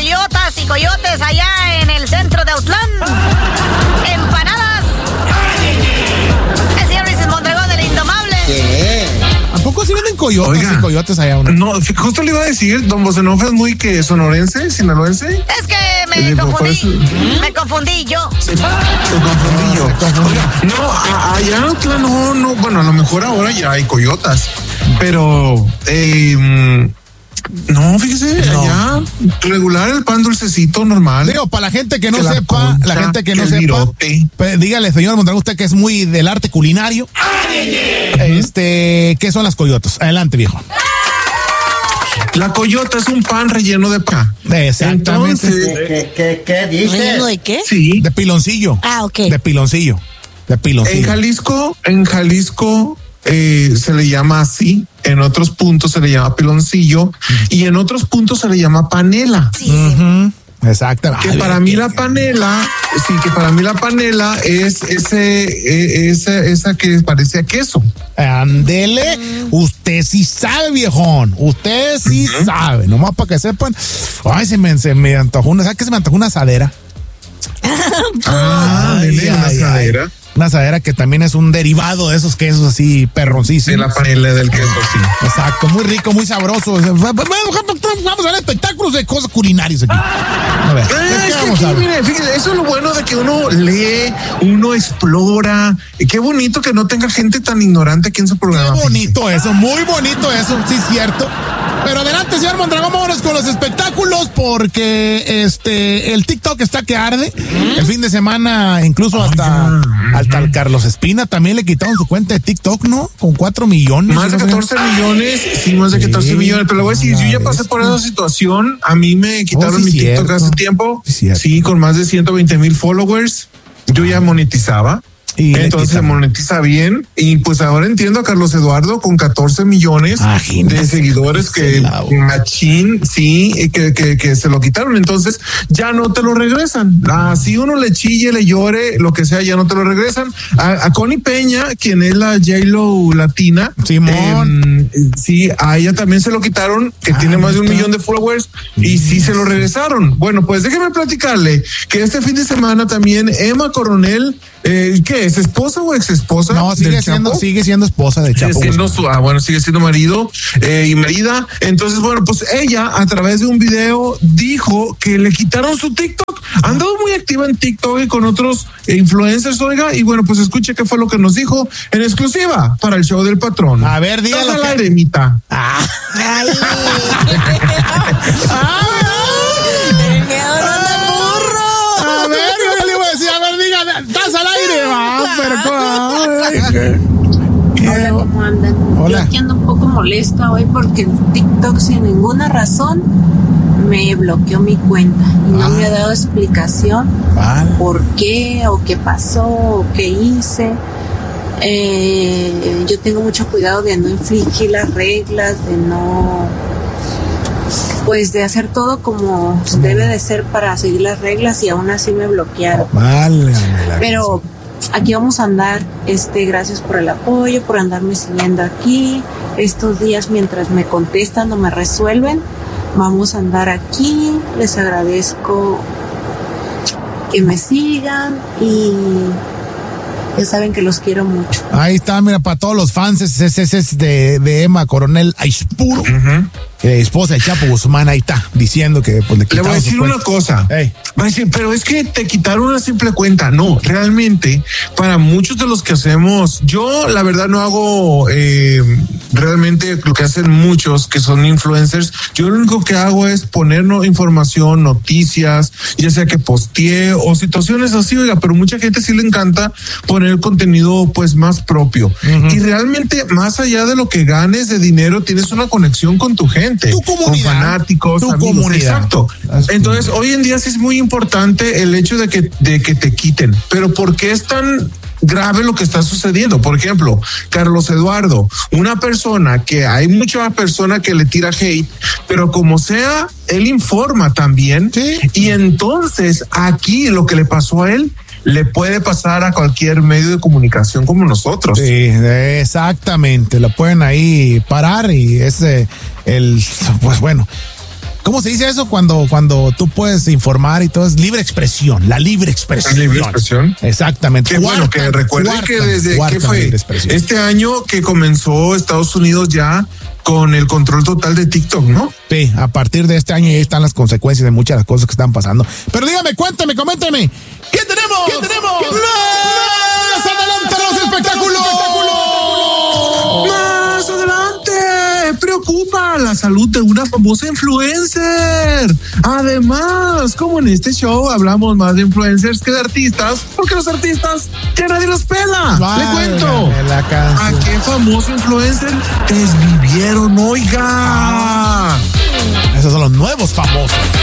coyotas y coyotes allá en el centro de Autlán. Empanadas. El señor Luis Mondragón del Indomable. ¿Qué? ¿A poco sí venden coyotas y coyotes allá? No, justo le iba a decir, don Bosenhoff es muy que sonorense, sinaloense. Es que me confundí yo. Se confundí yo. Oiga, no, allá en Autlán no, bueno, a lo mejor ahora ya hay coyotas, pero no, fíjese, allá regular el pan dulcecito normal. Digo, para la gente que no sepa, dígale, señor Mondragón, usted que es muy del arte culinario. ¿Qué son las coyotas? Adelante, viejo. La coyota es un pan relleno de pan. Exactamente. Entonces, ¿Qué dice? ¿Relleno de qué? Sí. De piloncillo. Ah, ok. De piloncillo. En Jalisco se le llama así, en otros puntos se le llama piloncillo y en otros puntos se le llama panela. Sí. Exacto. Que para mí la panela es esa que parece a queso. Ándele, usted sí sabe, viejón. Usted sí sabe. Nomás para que sepan. Ay, se me antojó una. ¿Sabes qué se me antojó? Una asadera. Una asadera. Una asadera que también es un derivado de esos quesos así perroncísimos. De la panela del queso, sí. Exacto, muy rico, muy sabroso. Vamos a ver espectáculos de cosas culinarias aquí. A ver, mire, fíjese, eso es lo bueno de que uno lee, uno explora. Qué bonito que no tenga gente tan ignorante aquí en su programa. Qué bonito eso, muy bonito eso, sí, cierto. Pero adelante, señor Mondragón, vámonos con los espectáculos porque el TikTok está que arde. El fin de semana, incluso hasta al Carlos Espina también le quitaron su cuenta de TikTok, ¿no? Con 4 millones. Más de 14 millones, sí, más de 14 millones. Pero le voy a decir, yo ya pasé por esa situación. A mí me quitaron mi TikTok hace tiempo. Sí, con más de 120,000 followers. Yo ya monetizaba. Y entonces se monetiza bien y pues ahora entiendo a Carlos Eduardo con 14 millones de seguidores que machín, sí, que se lo quitaron, entonces ya no te lo regresan. Así uno le chille, le llore, lo que sea, ya no te lo regresan. A Connie Peña, quien es la J-Lo latina, Simón, sí, a ella también se lo quitaron, que tiene más de 1 millón de followers y sí se lo regresaron. Bueno, pues déjeme platicarle que este fin de semana también Emma Coronel, ¿qué es? ¿Esposa o ex esposa? No, sigue siendo esposa de Chapo. Sigue siendo marido y marida. Entonces, bueno, pues ella a través de un video dijo que le quitaron su TikTok. Ha andado muy activa en TikTok y con otros influencers, oiga, y bueno, pues escuche qué fue lo que nos dijo en exclusiva para el show del patrón. A ver, dígalo. Al aire, Mita. Ay. ¡Estás al aire! Hola, ¿cómo andan? Hola. Yo aquí ando un poco molesta hoy porque en TikTok sin ninguna razón me bloqueó mi cuenta y no me ha dado explicación por qué o qué pasó o qué hice. Yo tengo mucho cuidado de no infringir las reglas, de no... pues de hacer todo como debe de ser para seguir las reglas y aún así me bloquearon. Pero aquí vamos a andar, gracias por el apoyo, por andarme siguiendo aquí. Estos días mientras me contestan o me resuelven, vamos a andar aquí. Les agradezco que me sigan y ya saben que los quiero mucho. Ahí está, mira, para todos los fans es de Emma Coronel Aispuro. Esposa de Chapo Guzmán, ahí está, diciendo que pues, le voy a decir una cosa. Va a decir, pero es que te quitaron una simple cuenta. No, realmente, para muchos de los que hacemos, yo la verdad no hago realmente lo que hacen muchos que son influencers. Yo lo único que hago es ponernos información, noticias, ya sea que postee o situaciones así, oiga, pero mucha gente sí le encanta poner contenido pues más propio. Y realmente, más allá de lo que ganes de dinero, tienes una conexión con tu gente. Tu comunidad, con fanáticos, tu amigos, comunidad. Exacto. Entonces, hoy en día sí es muy importante el hecho de que te quiten. Pero ¿por qué es tan grave lo que está sucediendo? Por ejemplo, Carlos Eduardo, una persona que hay mucha persona que le tira hate, pero como sea, él informa también. Sí. Y entonces, aquí lo que le pasó a él le puede pasar a cualquier medio de comunicación como nosotros. Sí, exactamente. Lo pueden ahí parar y pues bueno. ¿Cómo se dice eso cuando tú puedes informar y todo? Es libre expresión, la libre expresión. Libre expresión. Exactamente. Qué bueno, que recuerden que desde que fue este año que comenzó Estados Unidos ya con el control total de TikTok, ¿no? Sí, a partir de este año ya están las consecuencias de muchas de las cosas que están pasando. Pero dígame, cuénteme, coménteme. ¿Qué tenemos? ¡Más adelante los espectáculos! ¡Más adelante! Preocupa la salud de una famosa influencer. Además, como en este show hablamos más de influencers que de artistas, porque los artistas ya nadie los pela. Le cuento. ¿A qué famoso influencer desvivieron, oiga? Esos son los nuevos famosos.